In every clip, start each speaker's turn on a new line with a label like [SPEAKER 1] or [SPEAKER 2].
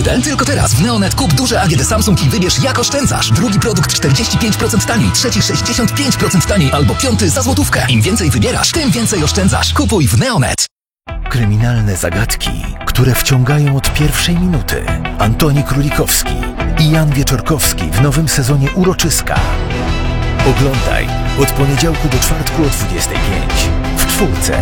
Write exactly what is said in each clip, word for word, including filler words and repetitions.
[SPEAKER 1] Ten tylko teraz w Neonet kup duże A G D Samsung i wybierz, jak oszczędzasz. Drugi produkt czterdzieści pięć procent taniej, trzeci sześćdziesiąt pięć procent taniej albo piąty za złotówkę. Im więcej wybierasz, tym więcej oszczędzasz. Kupuj w Neonet.
[SPEAKER 2] Kryminalne zagadki, które wciągają od pierwszej minuty. Antoni Królikowski i Jan Wieczorkowski w nowym sezonie Uroczyska. Oglądaj od poniedziałku do czwartku o dwudziestej piątej w czwórce.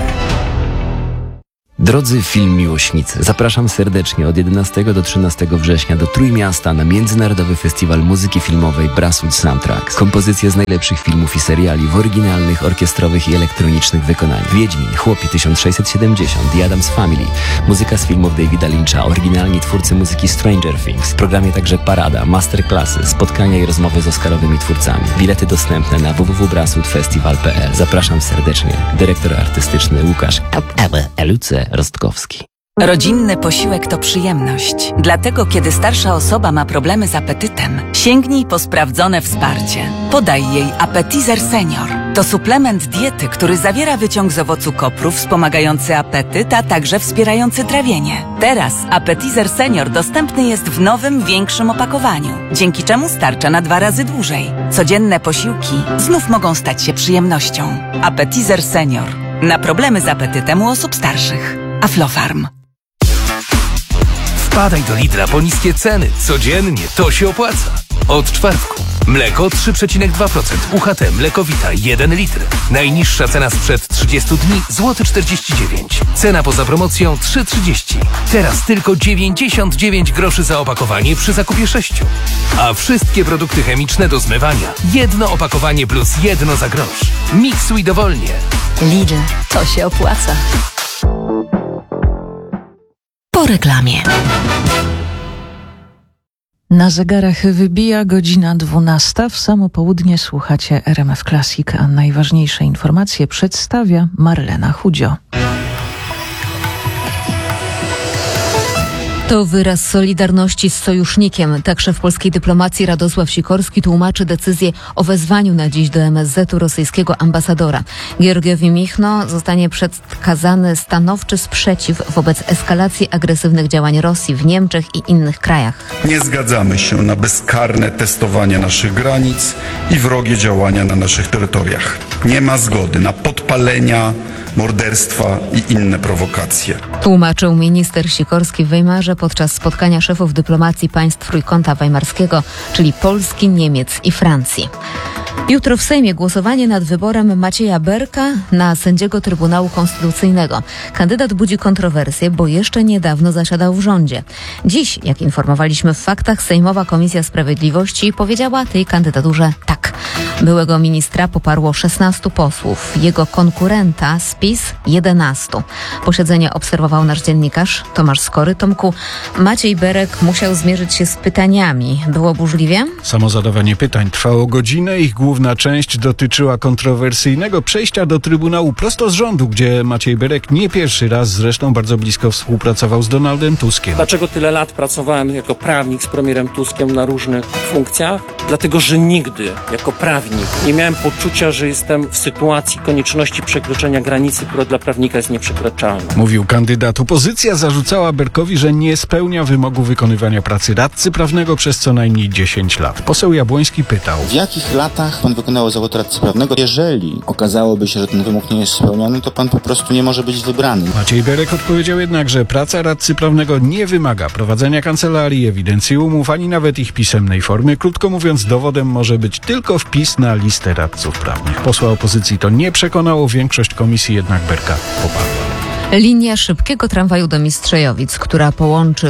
[SPEAKER 3] Drodzy film miłośnicy, zapraszam serdecznie od jedenastego do trzynastego września do Trójmiasta na Międzynarodowy Festiwal Muzyki Filmowej Brasswood Soundtracks. Kompozycje z najlepszych filmów i seriali w oryginalnych, orkiestrowych i elektronicznych wykonaniach. Wiedźmin, Chłopi tysiąc sześćset siedemdziesiąt, The Addams Family, muzyka z filmów Davida Lyncha, oryginalni twórcy muzyki Stranger Things. W programie także parada, masterclassy, spotkania i rozmowy z oscarowymi twórcami. Bilety dostępne na w w w kropka brasswood festival kropka p l. Zapraszam serdecznie. Dyrektor artystyczny Łukasz Eluce Rostkowski.
[SPEAKER 4] Rodzinny posiłek to przyjemność. Dlatego, kiedy starsza osoba ma problemy z apetytem, sięgnij po sprawdzone wsparcie. Podaj jej Appetizer Senior. To suplement diety, który zawiera wyciąg z owocu kopru wspomagający apetyt, a także wspierający trawienie. Teraz Appetizer Senior dostępny jest w nowym, większym opakowaniu, dzięki czemu starcza na dwa razy dłużej. Codzienne posiłki znów mogą stać się przyjemnością. Appetizer Senior. Na problemy z apetytem u osób starszych. Aflofarm.
[SPEAKER 5] Wpadaj do Lidla po niskie ceny. Codziennie to się opłaca. Od czwartku. Mleko trzy przecinek dwa procent. U H T Mlekowita jeden litr. Najniższa cena sprzed trzydziestu dni złoty czterdzieści dziewięć. Cena poza promocją trzy trzydzieści. Teraz tylko dziewięćdziesiąt dziewięć groszy za opakowanie przy zakupie sześciu. A wszystkie produkty chemiczne do zmywania. Jedno opakowanie plus jedno za grosz. Miksuj dowolnie.
[SPEAKER 4] Lidl, to się opłaca. Po reklamie.
[SPEAKER 6] Na zegarach wybija godzina dwunasta. W samo południe słuchacie R M F Classic, a najważniejsze informacje przedstawia Marlena Chudzio.
[SPEAKER 7] To wyraz solidarności z sojusznikiem. Tak szef polskiej dyplomacji Radosław Sikorski tłumaczy decyzję o wezwaniu na dziś do M S Z-u rosyjskiego ambasadora. Georgiowi Michno zostanie przekazany stanowczy sprzeciw wobec eskalacji agresywnych działań Rosji w Niemczech i innych krajach.
[SPEAKER 8] Nie zgadzamy się na bezkarne testowanie naszych granic i wrogie działania na naszych terytoriach. Nie ma zgody na podpalenia, morderstwa i inne prowokacje.
[SPEAKER 7] Tłumaczył minister Sikorski w Weimarze podczas spotkania szefów dyplomacji państw Trójkąta Weimarskiego, czyli Polski, Niemiec i Francji. Jutro w Sejmie głosowanie nad wyborem Macieja Berka na sędziego Trybunału Konstytucyjnego. Kandydat budzi kontrowersje, bo jeszcze niedawno zasiadał w rządzie. Dziś, jak informowaliśmy w faktach, Sejmowa Komisja Sprawiedliwości powiedziała tej kandydaturze tak. Byłego ministra poparło szesnastu posłów, jego konkurenta z PiS jedenastu. Posiedzenie obserwował nasz dziennikarz Tomasz Skory. Tomku, Maciej Berek musiał zmierzyć się z pytaniami. Było burzliwie?
[SPEAKER 9] Samo zadawanie pytań trwało godzinę. Ich główna część dotyczyła kontrowersyjnego przejścia do Trybunału prosto z rządu, gdzie Maciej Berek nie pierwszy raz zresztą bardzo blisko współpracował z Donaldem Tuskiem.
[SPEAKER 10] Dlaczego tyle lat pracowałem jako prawnik z premierem Tuskiem na różnych funkcjach? Dlatego, że nigdy jako prawnik nie miałem poczucia, że jestem w sytuacji konieczności przekroczenia granicy, która dla prawnika jest nieprzekroczalna.
[SPEAKER 9] Mówił kandydat. Opozycja zarzucała Berkowi, że nie spełnia wymogu wykonywania pracy radcy prawnego przez co najmniej dziesięć lat. Poseł Jabłoński pytał:
[SPEAKER 11] w jakich latach pan wykonywał zawód radcy prawnego? Jeżeli okazałoby się, że ten wymóg nie jest spełniony, to pan po prostu nie może być wybrany.
[SPEAKER 9] Maciej Berek odpowiedział jednak, że praca radcy prawnego nie wymaga prowadzenia kancelarii, ewidencji umów, ani nawet ich pisemnej formy. Krótko mówiąc, dowodem może być tylko wpis na listę radców prawnych. Posła opozycji to nie przekonało, większość komisji jednak Berka poparła.
[SPEAKER 7] Linia szybkiego tramwaju do Mistrzejowic, która połączy